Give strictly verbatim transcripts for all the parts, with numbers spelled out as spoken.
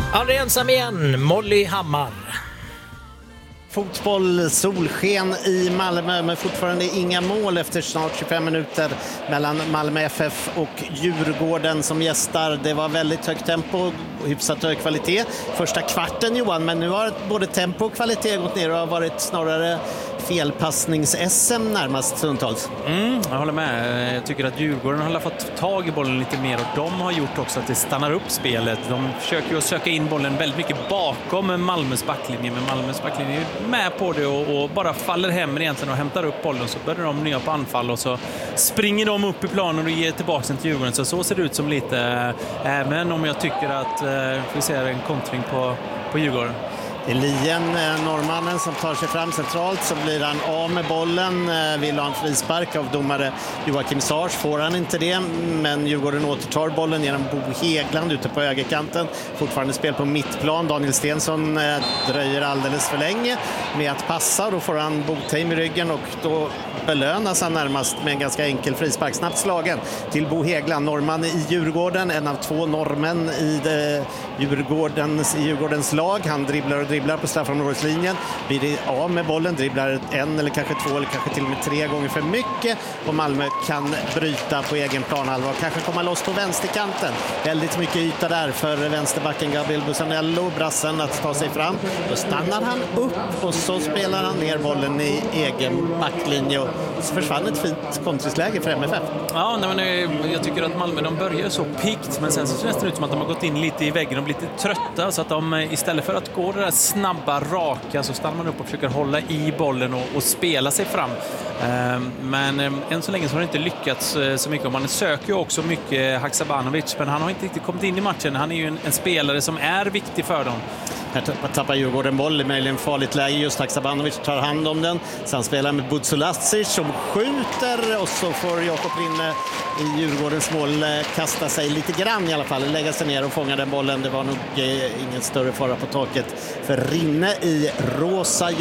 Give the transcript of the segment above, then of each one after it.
Aldrig ensam igen, Molly Hammar. Fotboll, solsken i Malmö, men fortfarande inga mål efter snart tjugofem minuter mellan Malmö F F och Djurgården som gästar. Det var väldigt högt tempo och hyfsat hög kvalitet första kvarten, Johan, men nu har både tempo och kvalitet gått ner och har varit snarare felpassnings-S M närmast stundtals. Mm, jag håller med. Jag tycker att Djurgården har fått tag i bollen lite mer och de har gjort också att det stannar upp spelet. De försöker ju att söka in bollen väldigt mycket bakom Malmös backlinje, men Malmös backlinje är med på det och, och bara faller hem egentligen och hämtar upp bollen, så börjar de nya på anfall och så springer de upp i planen och ger tillbaka den till Djurgården. Så så ser det ut som lite, även om jag tycker att eh, vi ser en kontring på, på Djurgården. Det är Lien, norrmannen, som tar sig fram centralt, så blir han av med bollen, vill ha en frispark av domare Joakim Sars, får han inte det, men Djurgården återtar bollen genom Bo Hegland ute på högerkanten, fortfarande spel på mittplan. Daniel Stensson dröjer alldeles för länge med att passa och då får han Botheim i ryggen och då belönas han närmast med en ganska enkel frispark, snabbt slagen till Bo Hegland, norrman i Djurgården, en av två norrmän i det Djurgårdens, i Djurgårdens lag. Han dribblar och dribblar på straffområdeslinjen, blir det av med bollen, dribblar en eller kanske två eller kanske till och med tre gånger för mycket och Malmö kan bryta på egen planhalva och kanske komma loss på vänsterkanten. Väldigt mycket yta där för vänsterbacken Gabriel Bussanello, brassen, att ta sig fram. Då stannar han upp och så spelar han ner bollen i egen backlinje och så försvann ett fint kontringsläge för M F F. Ja, nej, men jag tycker att Malmö, de börjar så pikt, men sen så känns det ut som att de har gått in lite i väggen och blivit lite trötta, så att de istället för att gå det där snabba, raka, så stannar man upp och försöker hålla i bollen och, och spela sig fram. Men än så länge så har det inte lyckats så mycket. Man söker ju också mycket Haksabanovic, men han har inte riktigt kommit in i matchen. Han är ju en, en spelare som är viktig för dem. Här tappar Djurgården boll i möjligen farligt läge. Just Haksabanovic tar hand om den. Sen spelar med Budsulacic som skjuter och så får Jakob Rinne i Djurgårdens mål kasta sig lite grann i alla fall. Lägga sig ner och fånga den bollen. Det var nog eh, ingen större fara på taket för Rinne i rosa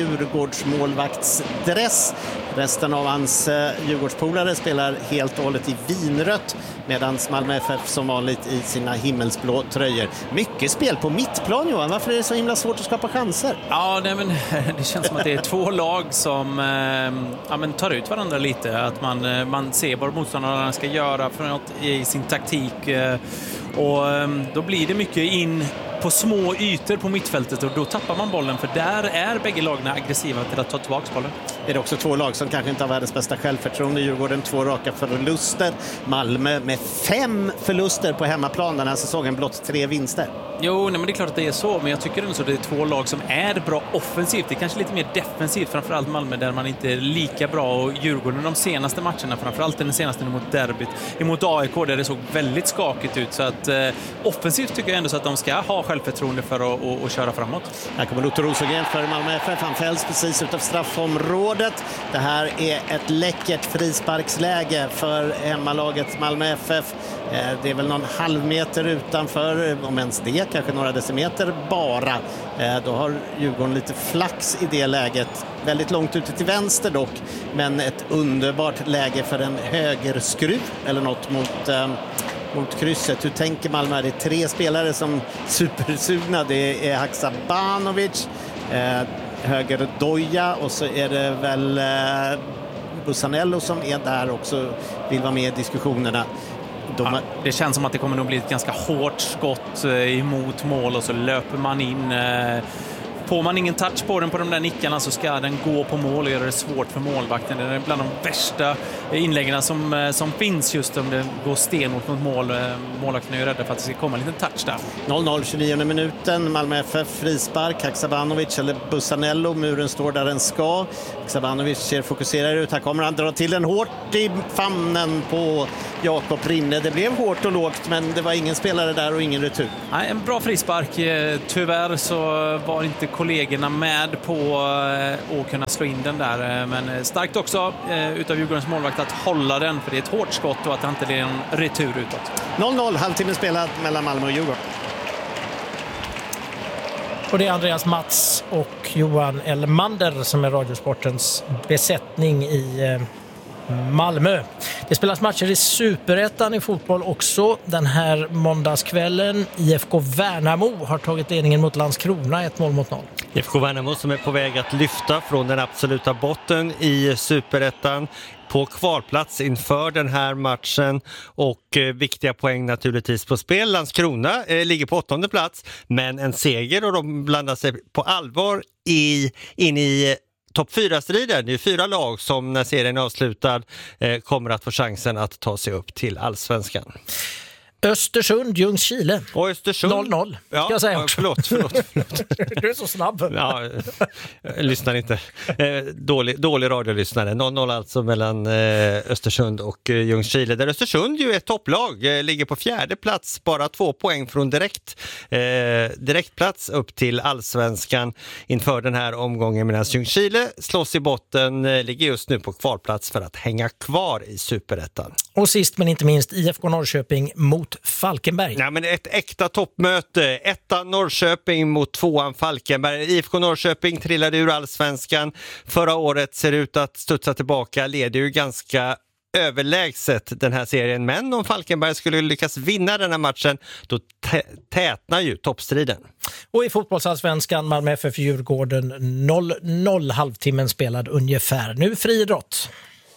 Djurgårdsmålvaktsdress. Resten av hans eh, Djurgårdspolare spelar helt och hållet i vinrött, medan Malmö F F som vanligt i sina himmelsblå tröjor. Mycket spel på mittplan, Johan. Varför är det så himla svårt att skapa chanser? Ja, nej, men det känns som att det är två lag som eh, ja, men tar ut varandra lite. Att man, man ser vad motståndarna ska göra för något i sin taktik. Eh, och eh, då blir det mycket in på små ytor på mittfältet och då tappar man bollen, för där är bägge lagen aggressiva till att ta tillbaka bollen. Det är också två lag som kanske inte har världens bästa självförtroende. Djurgården två raka förluster. Malmö med fem förluster på hemmaplan den här säsongen, blott tre vinster. Jo, nej, men det är klart att det är så, men jag tycker ändå så att det är två lag som är bra offensivt. Det är kanske lite mer defensivt, framförallt Malmö där man inte är lika bra, och Djurgården de senaste matcherna, framförallt den senaste mot derbyt emot A I K där det såg väldigt skakigt ut, så att eh, offensivt tycker jag ändå så att de ska ha självförtroende för att och, och köra framåt. Här kommer Lotto Rosengren för Malmö F F. Han fälls precis utav straffområdet. Det här är ett läckert frisparksläge för hemmalaget Malmö F F. Det är väl någon halv meter utanför, om ens det, kanske några decimeter bara. Då har Djurgården lite flax i det läget. Väldigt långt ute till vänster dock, men ett underbart läge för en högerskruv eller något mot... mot krysset. Hur tänker Malmö? Det är tre spelare som supersugna. Det är Haksabanovic, eh, höger Doja och så är det väl eh, Bussanello som är där också, vill vara med i diskussionerna. De... Ja, det känns som att det kommer nog bli ett ganska hårt skott eh, emot mål och så löper man in. Eh, Får man ingen touch på den på de där nickarna så ska den gå på mål och göra det svårt för målvakten. Det är bland de värsta inläggen som, som finns, just om det går stenhårt mot mål. Målvakten är ju rädda för att det ska komma en liten touch där. noll noll, tjugonionde minuten. Malmö F F frispark. Haksabanovic eller Bussanello. Muren står där den ska. Haksabanovic ser fokuserad ut. Här kommer han dra till den hårt i famnen på Jakob Rinne. Det blev hårt och lågt, men det var ingen spelare där och ingen retur. Nej, en bra frispark. Tyvärr så var inte kollegorna med på att kunna slå in den där. Men starkt också utav Djurgårdens målvakt att hålla den, för det är ett hårt skott och att det inte är en retur utåt. noll noll, halvtimme spelad mellan Malmö och Djurgården. Och det är Andreas Mats och Johan Elmander som är Radiosportens besättning i Malmö. Det spelas matcher i Superettan i fotboll också den här måndagskvällen. I F K Värnamo har tagit ledningen mot Landskrona, ett mål mot noll. I F K Värnamo som är på väg att lyfta från den absoluta botten i Superettan på kvalplats inför den här matchen och eh, viktiga poäng naturligtvis på spel. Landskrona eh, ligger på åttonde plats, men en seger och de blandar sig på allvar i, in i topp fyra-striden. Det är fyra lag som när serien är avslutad eh, kommer att få chansen att ta sig upp till allsvenskan. Östersund, Ljungskile. Och Östersund. noll noll, ska ja, jag säga ja, också. Förlåt, förlåt, förlåt. Du är så snabb. Ja, jag lyssnar inte. Eh, dålig, dålig radiolyssnare. noll noll alltså mellan eh, Östersund och eh, Ljungskile. Där Östersund ju är ett topplag. Eh, ligger på fjärde plats. Bara två poäng från direkt, eh, direktplats upp till allsvenskan inför den här omgången. Medan Ljungskile slåss i botten. Eh, ligger just nu på kvalplats för att hänga kvar i Superettan. Och sist men inte minst I F K Norrköping mot Falkenberg. Ja, men ett äkta toppmöte. Ettan Norrköping mot tvåan Falkenberg. I F K Norrköping trillade ur allsvenskan. Förra året ser ut att studsa tillbaka. Leder ju ganska överlägset den här serien. Men om Falkenberg skulle lyckas vinna den här matchen, då t- tätnar ju toppstriden. Och i fotbollsallsvenskan Malmö F F Djurgården noll noll, halvtimmen spelad ungefär. Nu friidrott.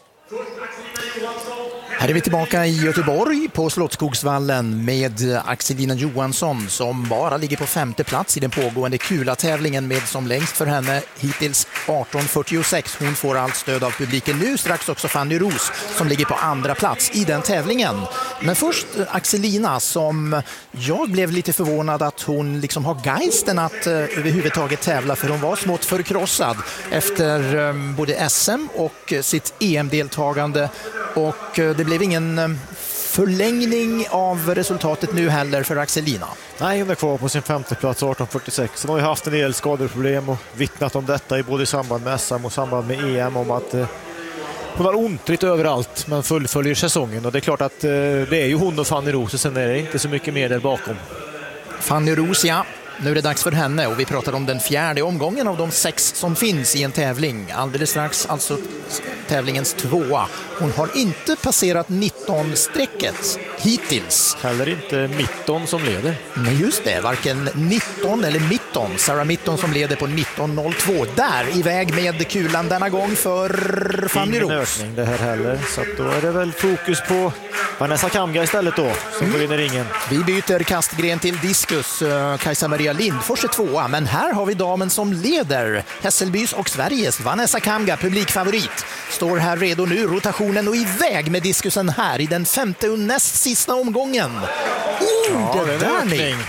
Här är vi tillbaka i Göteborg på Slottsskogsvallen med Axelina Johansson som bara ligger på femte plats i den pågående kula-tävlingen med som längst för henne hittills arton fyrtiosex. Hon får allt stöd av publiken nu. Strax också Fanny Ros som ligger på andra plats i den tävlingen. Men först Axelina som jag blev lite förvånad att hon liksom har geisten att uh, överhuvudtaget tävla, för hon var smått förkrossad efter um, både S M och uh, sitt E M-deltagande. Och uh, det blev ingen um, förlängning av resultatet nu heller för Axelina. Nej, hon är kvar på sin femte plats arton fyrtiosex. Hon har ju haft en del skadeproblem och vittnat om detta i både samband med S M och samband med E M om att uh, hon har ont lite överallt men fullföljer säsongen. Och det är klart att uh, det är ju hon och Fanny Ros och sen är det inte så mycket mer där bakom. Fanny Ros, ja. Nu är det dags för henne och vi pratar om den fjärde omgången av de sex som finns i en tävling. Alldeles strax alltså tävlingens tvåa. Hon har inte passerat nitton-strecket hittills. Heller inte Mitton som leder. Men just det, varken nitton eller Mitton. Sarah Mitton som leder på nitton noll två. Där iväg med kulan denna gång för Fanny Ros. Ingen ökning det här heller. Så att då är det väl fokus på Vanessa Kamga istället då som Mm. går in i ringen. Vi byter kastgren till diskus. Kajsa Maria Lindfors är tvåa, men här har vi damen som leder. Hässelbys och Sveriges Vanessa Kamga, publikfavorit, står här redo nu. Rotationen och iväg med diskusen här i den femte och näst sista omgången. Oh, Ja, det det är där en ni. ökning.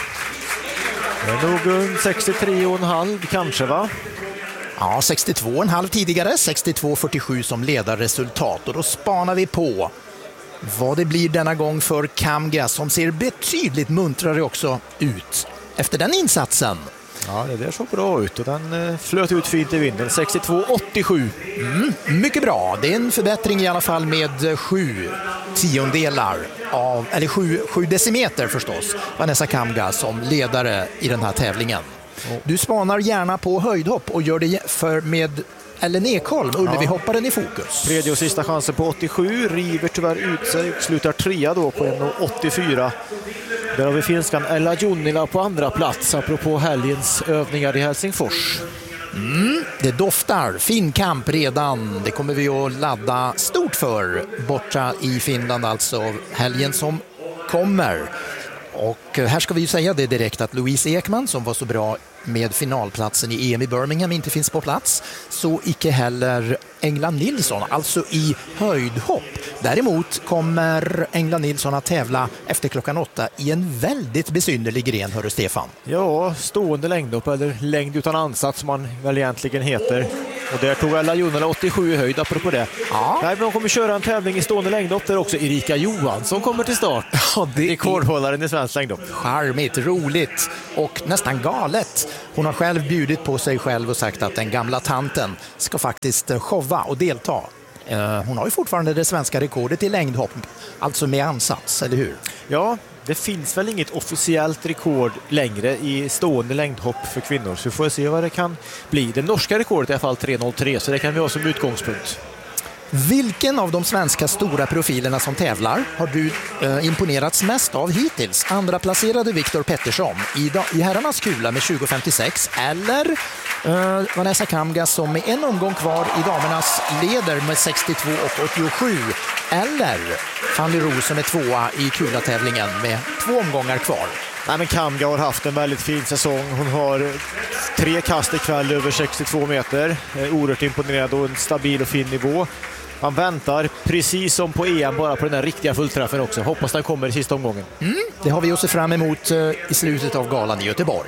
Det är nog en sextiotre komma fem kanske, va? Ja, sextiotvå komma fem tidigare, sextiotvå fyrtiosju som ledarresultat. Och då spanar vi på vad det blir denna gång för Kamga som ser betydligt muntrare också ut efter den insatsen. Ja, det där såg bra ut och den eh, flöt ut fint i vinden. sextiotvå åttiosju. Mm, mycket bra. Det är en förbättring i alla fall med sju tiondelar av, eller sju, sju decimeter förstås. Vanessa Kamga som ledare i den här tävlingen. Du spanar gärna på höjdhopp och gör det för med Ellen Ekholm, Ullevi-hopparen i fokus. Tredje och sista chansen på åttiosju, river tyvärr ut sig och slutar trea då på en åttiofyra. Där har vi finskan Ella Junnila på andra plats apropå helgens övningar i Helsingfors. Mm, det doftar fin kamp redan. Det kommer vi att ladda stort för borta i Finland, alltså helgen som kommer. Och här ska vi ju säga det direkt att Louise Ekman som var så bra med finalplatsen i E M i Birmingham inte finns på plats. Så icke heller Engla Nilsson, alltså i höjdhopp. Däremot kommer Engla Nilsson att tävla efter klockan åtta i en väldigt besynnerlig gren, hörru Stefan. Ja, stående längdhopp eller längd utan ansats som man väl egentligen heter. Och där tog Ella Junnila åttiosju i höjd apropå det. Ja. Nej, men de kommer köra en tävling i stående längdhopp där också Erika Johansson kommer till start. Ja, det är rekordhållaren i svensk längdhopp. charmigt, roligt och nästan galet. Hon har själv bjudit på sig själv och sagt att den gamla tanten ska faktiskt showa och delta. Hon har ju fortfarande det svenska rekordet i längdhopp, alltså med ansats, eller hur? Ja, det finns väl inget officiellt rekord längre i stående längdhopp för kvinnor, så vi får se vad det kan bli. Det norska rekordet är i alla fall tre noll tre, så det kan vi ha som utgångspunkt. Vilken av de svenska stora profilerna som tävlar har du eh, imponerats mest av hittills? Andra placerade Viktor Pettersson i, da- i herrarnas kula med tjugo femtiosex eller eh, Vanessa Kamga som med en omgång kvar i damernas leder med sextiotvå och åttiosju, eller Fanny Roos som är tvåa i kulatävlingen med två omgångar kvar? Nej, men Kamga har haft en väldigt fin säsong. Hon har tre kast ikväll över sextiotvå meter. Oerhört imponerad och en stabil och fin nivå. Man väntar, precis som på E M, bara på den där riktiga fullträffen också. Hoppas den kommer i sista omgången. Mm, det har vi att se fram emot uh, i slutet av galan i Göteborg.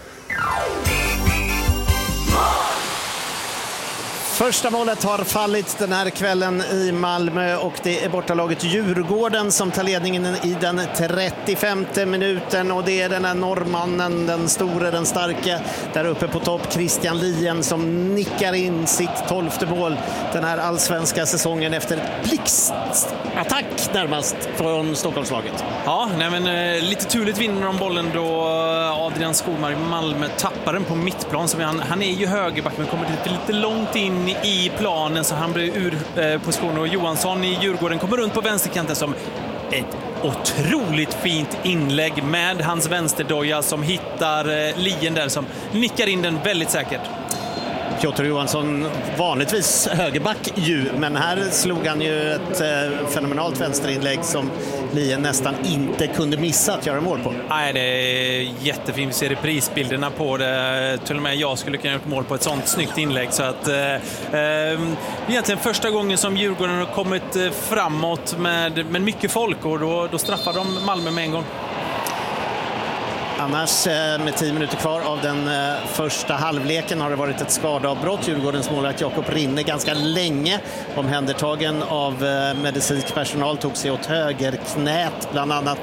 Första målet har fallit den här kvällen i Malmö och det är bortalaget Djurgården som tar ledningen i den trettiofemte minuten, och det är den här norrmannen, den store, den starke där uppe på topp, Christian Lien, som nickar in sitt tolfte mål den här allsvenska säsongen efter ett blixtattack närmast från Stockholmslaget. Ja, nej men, eh, lite turligt vinner de bollen då Adrian Skogmar i Malmö tappar den på mittplan. Så han, han är ju högerback men kommer lite, lite långt in i planen så han blir ur eh, position, och Johansson i Djurgården kommer runt på vänsterkanten som ett otroligt fint inlägg med hans vänsterdoja som hittar eh, Lien där som nickar in den väldigt säkert. Piotr Johansson vanligtvis högerback ju, men här slog han ju ett eh, fenomenalt vänsterinlägg som Lien nästan inte kunde missa att göra mål på. Nej, det är jättefint. Vi ser reprisbilderna på det. Till och med jag skulle kunna göra mål på ett sånt snyggt inlägg. Så att, eh, eh, egentligen första gången som Djurgården har kommit framåt med, med mycket folk, och då, då straffar de Malmö med en gång. Annars med tio minuter kvar av den första halvleken har det varit ett skadeavbrott. Djurgårdens målvakt Jakob Rinne ganska länge omhändertagen av medicinsk personal, tog sig åt högerknät bland annat.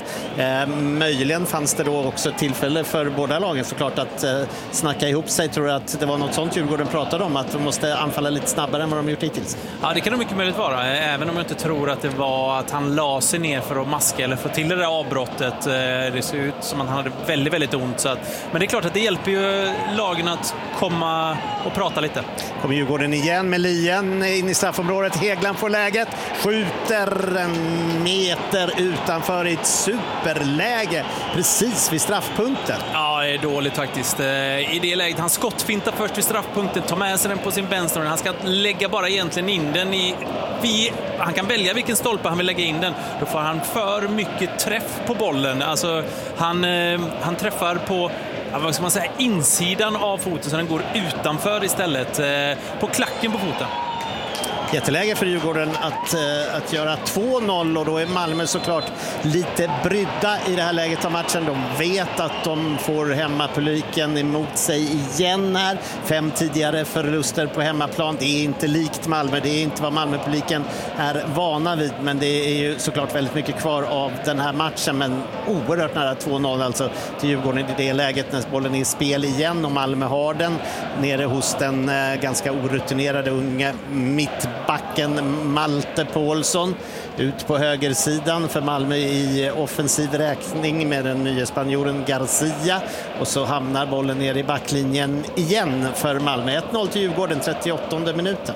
Möjligen fanns det då också tillfälle för båda lagen såklart att snacka ihop sig. Tror jag att det var något sånt Djurgården pratade om, att de måste anfalla lite snabbare än vad de gjort hittills. Ja, det kan det mycket möjligt vara. Även om jag inte tror att det var att han la sig ner för att maska eller få till det där avbrottet. Det ser ut som att han hade väldigt väldigt ont, så att, men det är klart att det hjälper ju lagen att komma och prata lite. Kommer Djurgården igen med Lien in i straffområdet. Hegland får läget, skjuter en meter utanför i ett superläge precis vid straffpunkten. Ja, det är dåligt faktiskt. I det läget, han skottfintar först vid straffpunkten, tar med sig den på sin vänster, han ska lägga bara egentligen in den i vi, han kan välja vilken stolpe han vill lägga in den. Då får han för mycket träff på bollen. Alltså han, han träffar på, vad ska man säga, insidan av foten, så den går utanför istället, på klacken på foten. Jätteläge för Djurgården att, att göra två noll, och då är Malmö såklart lite brydda i det här läget av matchen. De vet att de får hemmapubliken emot sig igen här. Fem tidigare förluster på hemmaplan. Det är inte likt Malmö, det är inte vad Malmöpubliken är vana vid, men det är ju såklart väldigt mycket kvar av den här matchen, men oerhört nära två noll alltså till Djurgården i det läget när bollen är i spel igen, och Malmö har den nere hos den ganska orutinerade unge mitt backen Malte Paulsson ut på högersidan för Malmö i offensiv räkning med den nya spanjoren Garcia, och så hamnar bollen ner i backlinjen igen för Malmö. ett noll till Djurgården, trettioåttonde minuten.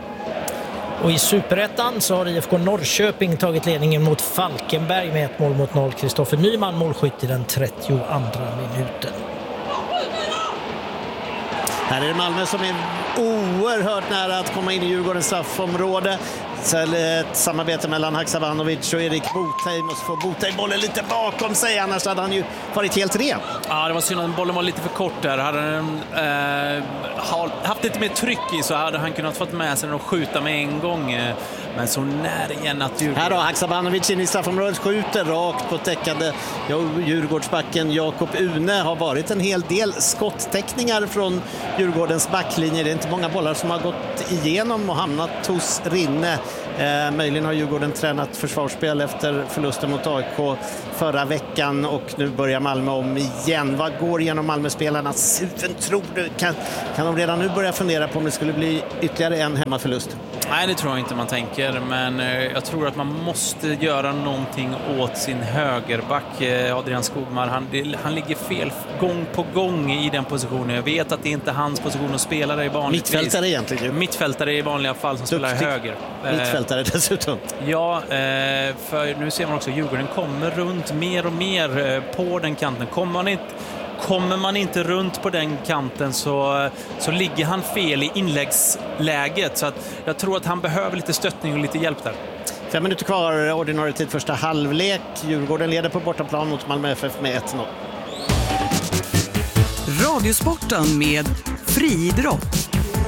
Och i Superettan så har I F K Norrköping tagit ledningen mot Falkenberg med ett mål mot noll. Kristoffer Nyman målskytt i den trettioandra minuten. Här är det Malmö som är oerhört nära att komma in i Djurgårdens straffområde. Så ett samarbete mellan Haksabanovic och Erik Botheim, måste få Botheim bollen lite bakom sig, annars hade han ju varit helt ren. Ja, det var synd att bollen var lite för kort där. Hade han eh, haft lite mer tryck i så hade han kunnat fått med sig den och skjuta med en gång. Men så nära igen att Djurgården... Här har Haksabanovic in i straffområdet, skjuter rakt på täckande Djurgårdsbacken Jakob Une. Har varit en hel del skottäckningar från Djurgårdens backlinje. Det är inte många bollar som har gått igenom och hamnat hos Rinne. Eh, möjligen har Djurgården tränat försvarsspel efter förlusten mot A I K förra veckan, och nu börjar Malmö om igen. Vad går igenom Malmö-spelarnas huvuden, tror du? Kan, kan de redan nu börja fundera på om det skulle bli ytterligare en hemmaförlust? Nej, det tror jag inte man tänker, men eh, jag tror att man måste göra någonting åt sin högerback, eh, Adrian Skogmar. Han, det, han ligger fel gång på gång i den positionen. Jag vet att det inte är hans position att spela där i vanligtvis. Mittfältare egentligen. Mittfältare i vanliga fall som Duktig. spelar höger. Mm. mittfältare dessutom. Ja, eh, för nu ser man också Djurgården kommer runt mer och mer eh, på den kanten. Kommer man inte, kommer man inte runt på den kanten så, så ligger han fel i inläggsläget. Så att jag tror att han behöver lite stöttning och lite hjälp där. Fem minuter kvar, ordinarie tid första halvlek. Djurgården leder på bortaplan mot Malmö F F med ett noll. Radiosporten med friidrott.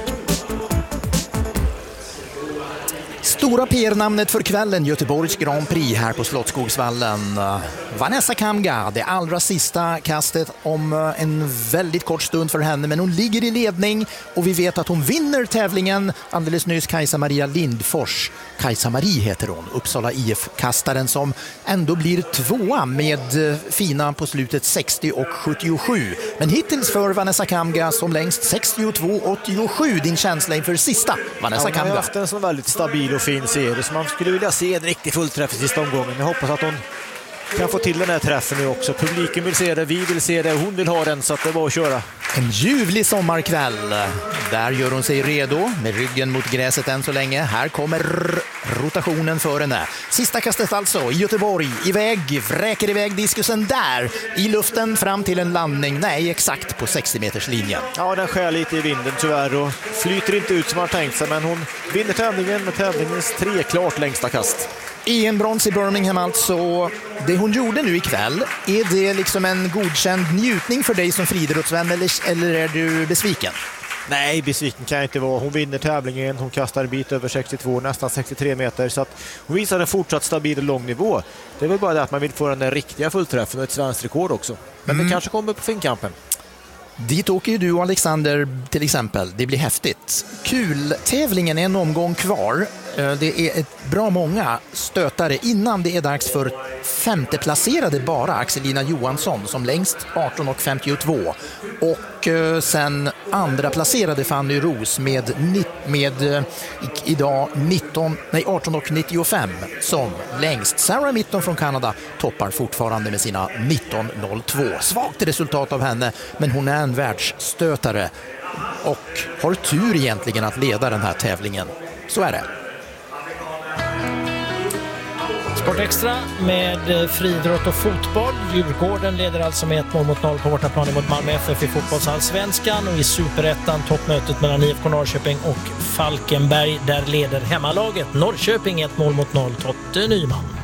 Stora P R-namnet för kvällen, Göteborgs Grand Prix här på Slottsskogsvallen. Vanessa Kamga, det allra sista kastet om en väldigt kort stund för henne, men hon ligger i ledning och vi vet att hon vinner tävlingen. Alldeles nyss Kajsa Maria Lindfors. Kajsa Marie heter hon, Uppsala I F-kastaren som ändå blir tvåa med fina på slutet sextio och sjuttiosju. Men hittills för Vanessa Kamga som längst sextiotvå åttiosju. Din känsla inför sista Vanessa ja, Kamga. Hon har haft en så väldigt stabil och fin serie så man skulle vilja se en riktig fullträff i sista omgången. Jag hoppas att hon kan få till den här träffen nu också. Publiken vill se det, vi vill se det, hon vill ha den, så att det var att köra. En ljuvlig sommarkväll. Där gör hon sig redo med ryggen mot gräset än så länge. Här kommer rotationen för henne. Sista kastet alltså i Göteborg. Iväg, vräker iväg diskusen där. I luften fram till en landning. Nej, exakt på sextio meters linjen. Ja, den skär lite i vinden tyvärr och flyter inte ut som man tänkt sig. Men hon vinner tävlingen med tävlingens tre klart längsta kast. E M-brons i Birmingham alltså. Det hon gjorde nu ikväll, är det liksom en godkänd njutning för dig som friidrottsvän eller, eller är du besviken? Nej, besviken kan jag inte vara. Hon vinner tävlingen, hon kastar en bit över sextiotvå, nästan sextiotre meter. Så att hon visar en fortsatt stabil och lång nivå. Det är väl bara det att man vill få den riktiga fullträffen och ett svenskt rekord också. Men mm. det kanske kommer på finkampen. Dit åker ju du och Alexander till exempel. Det blir häftigt. Kul, tävlingen är en omgång kvar. Det är ett bra många stötare innan det är dags för femteplacerade bara Axelina Johansson som längst arton och femtiotvå. Och sen andra placerade Fanny Ros med, med idag nitton, nej, arton och nittiofem som längst. Sarah Mitton från Kanada toppar fortfarande med sina nitton noll två. Svagt resultat av henne, men hon är en världsstötare och har tur egentligen att leda den här tävlingen. Så är det. Sportextra med friidrott och fotboll. Djurgården leder alltså med ett mål mot noll på bortaplan mot Malmö F F i fotbollsallsvenskan, och i superettan toppmötet mellan I F K Norrköping och Falkenberg. Där leder hemmalaget Norrköping ett mål mot noll. Totte Nyman.